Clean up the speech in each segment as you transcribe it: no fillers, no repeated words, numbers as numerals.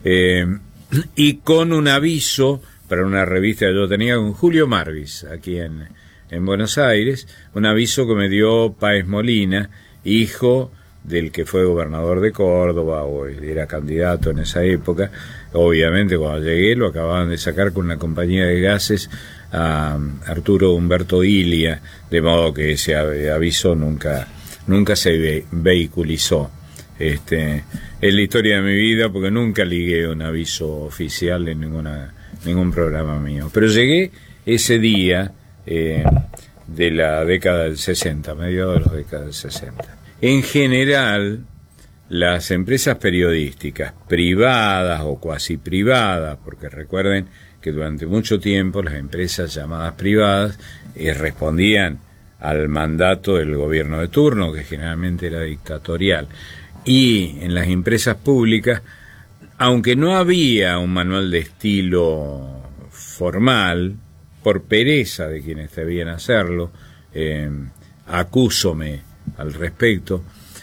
y con un aviso para una revista que yo tenía con Julio Marvis, aquí en Buenos Aires, un aviso que me dio Páez Molina, hijo del que fue gobernador de Córdoba, o era candidato en esa época. Obviamente cuando llegué lo acababan de sacar con una compañía de gases a Arturo Humberto Ilia, de modo que ese aviso nunca se vehiculizó en la historia de mi vida, porque nunca ligué un aviso oficial en ningún programa mío. Pero llegué ese día de la década del 60, mediados de la década del 60. En general, las empresas periodísticas, privadas o cuasi privadas, porque recuerden que durante mucho tiempo las empresas llamadas privadas respondían al mandato del gobierno de turno, que generalmente era dictatorial, y en las empresas públicas, aunque no había un manual de estilo formal, por pereza de quienes debían hacerlo, acúsome al respecto,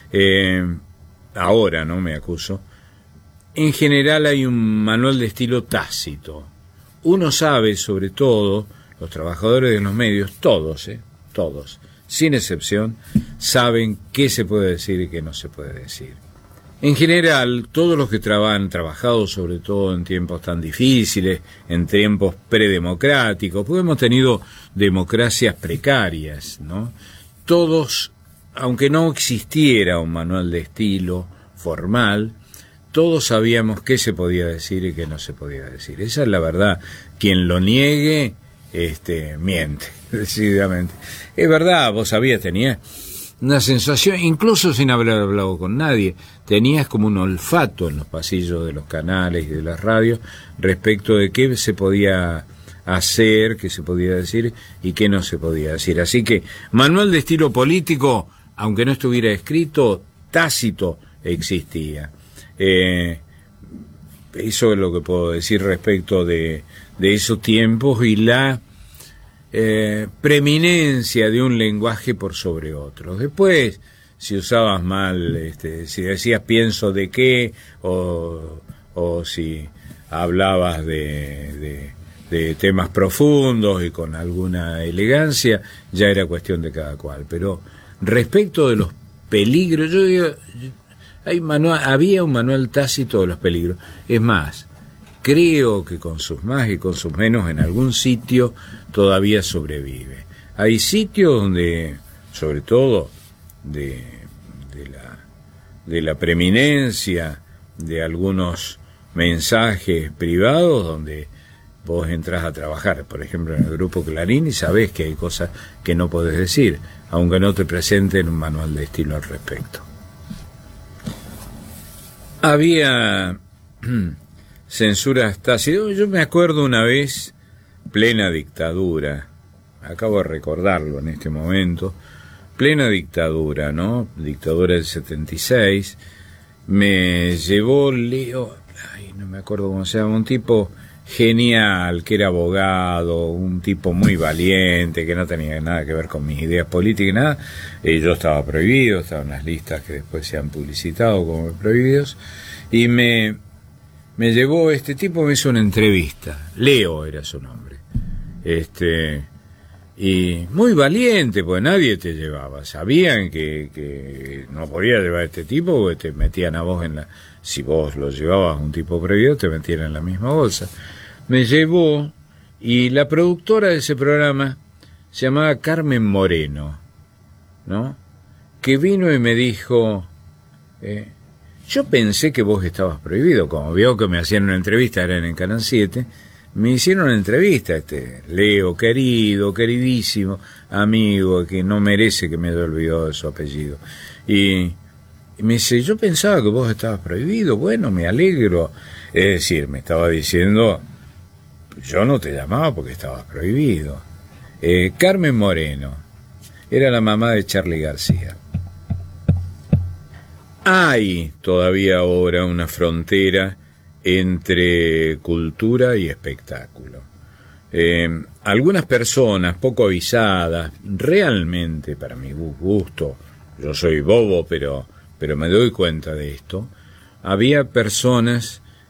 ahora no me acuso, en general hay un manual de estilo tácito. Uno sabe, sobre todo, los trabajadores de los medios, todos, sin excepción, saben qué se puede decir y qué no se puede decir. En general, todos los que han trabajado, sobre todo en tiempos tan difíciles, en tiempos predemocráticos, porque hemos tenido democracias precarias, ¿no? Todos, aunque no existiera un manual de estilo formal, todos sabíamos qué se podía decir y qué no se podía decir. Esa es la verdad. Quien lo niegue, miente, decididamente. Es verdad, vos sabías, tenías una sensación, incluso sin haber hablado con nadie, tenías como un olfato en los pasillos de los canales y de las radios respecto de qué se podía hacer, qué se podía decir y qué no se podía decir. Así que manual de estilo político, aunque no estuviera escrito, tácito existía. Eso es lo que puedo decir respecto de esos tiempos y la preeminencia de un lenguaje por sobre otro. Después, si usabas mal, si decías pienso de qué, o si hablabas de temas profundos y con alguna elegancia, ya era cuestión de cada cual. Pero respecto de los peligros, yo digo, había un manual tácito de los peligros. Es más, creo que con sus más y con sus menos en algún sitio todavía sobrevive. Hay sitios donde, sobre todo de la preeminencia de algunos mensajes privados, donde vos entras a trabajar, por ejemplo en el Grupo Clarín, y sabés que hay cosas que no podés decir, aunque no te presenten un manual de estilo al respecto. Había censuras tácitas. Yo me acuerdo una vez, plena dictadura, acabo de recordarlo en este momento, plena dictadura, ¿no? Dictadura del 76, me llevó Leo, no me acuerdo cómo se llama, un tipo genial, que era abogado, un tipo muy valiente, que no tenía nada que ver con mis ideas políticas, nada. Yo estaba prohibido, estaba en las listas que después se han publicitado como prohibidos, y me llevó, este tipo me hizo una entrevista, Leo era su nombre, y muy valiente, pues nadie te llevaba, sabían que no podía llevar a este tipo, porque te metían a vos si vos lo llevabas a un tipo prohibido, te metían en la misma bolsa. Me llevó, y la productora de ese programa se llamaba Carmen Moreno, ¿no? Que vino y me dijo, yo pensé que vos estabas prohibido, como vio que me hacían una entrevista, era en Canal 7, me hicieron una entrevista, Leo, querido, queridísimo amigo, que no merece que me haya olvidado de su apellido. Y me dice, yo pensaba que vos estabas prohibido. Bueno, me alegro. Es decir, me estaba diciendo, yo no te llamaba porque estabas prohibido. Carmen Moreno era la mamá de Charly García. Hay todavía ahora una frontera entre cultura y espectáculo. Algunas personas poco avisadas, realmente para mi gusto, yo soy bobo, pero me doy cuenta de esto, había personas